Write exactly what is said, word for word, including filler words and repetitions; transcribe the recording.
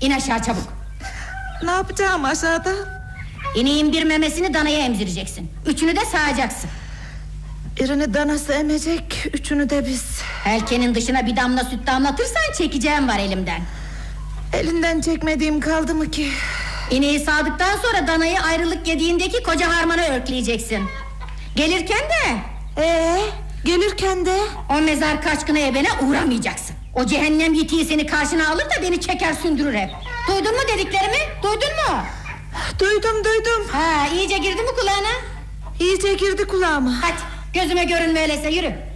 İn aşağı çabuk. Ne yapacağım aşağıda? İneğin bir memesini danaya emzireceksin. Üçünü de sağacaksın. Birini danası emecek, üçünü de biz. Helkenin dışına bir damla süt damlatırsan çekeceğim var elimden. Elinden çekmediğim kaldı mı ki? İneği sağdıktan sonra danayı ayrılık yediğindeki koca harmana örkleyeceksin. Gelirken de Ee, gelirken de o mezar kaçkını ebene uğramayacaksın. O cehennem yitiği seni karşına alır da beni çeker sündürür hep. Duydun mu dediklerimi? Duydun mu? Duydum duydum. Ha, iyice girdi mi kulağına? İyice girdi kulağıma. Hadi gözüme görünme öyleyse, yürü.